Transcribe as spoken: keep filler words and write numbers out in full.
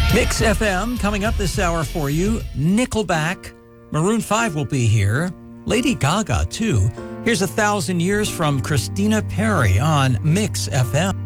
Mix F M coming up this hour for you. Nickelback, Maroon five will be here. Lady Gaga, too. Here's A Thousand Years from Christina Perri on Mix F M.